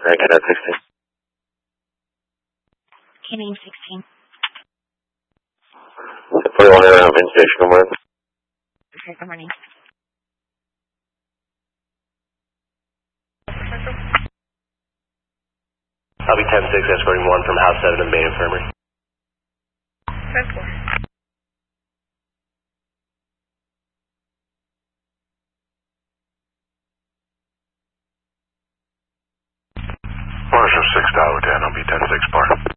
Cadet 16. Canadian 16. 21 around Vintage, good morning. Okay, good morning. I'll be 10-6 escorting 1 from House 7 and Main Infirmary. 10-4. Marshal 6 Tower 10, I'll be 10-6 bar.